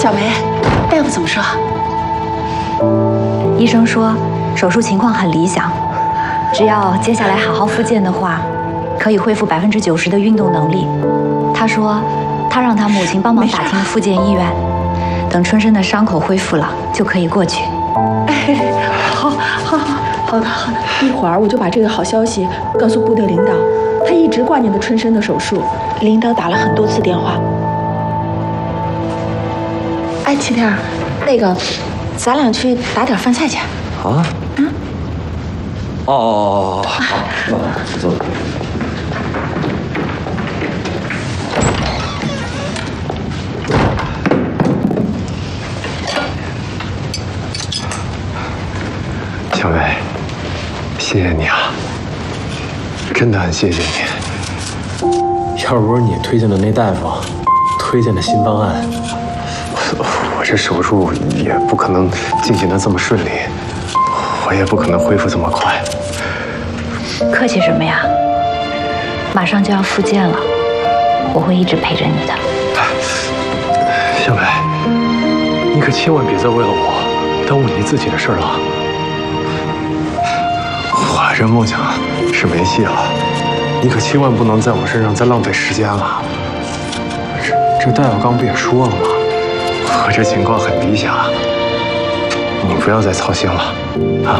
小梅，大夫怎么说？ 医生说手术情况很理想，只要接下来好好复健的话，可以恢复90%的运动能力。他说，他让他母亲帮忙打听复健医院，等春生的伤口恢复了就可以过去。 好的，一会儿我就把这个好消息告诉部队领导，他一直挂念着春生的手术，领导打了很多次电话。哎，齐天儿，那个，咱俩去打点饭菜去。 啊？嗯。哦，好，走。 小梅，谢谢你啊，真的很谢谢你。 要是不是你推荐的那大夫推荐的新方案， 我这手术也不可能进行的这么顺利，我也不可能恢复这么快。 客气什么呀？马上就要复健了，我会一直陪着你的。 小梅，你可千万别再为了我耽误你自己的事了。我这梦想是没戏了，你可千万不能在我身上再浪费时间了。这大夫刚不也说了吗？我这情况很理想，你不要再操心了，啊。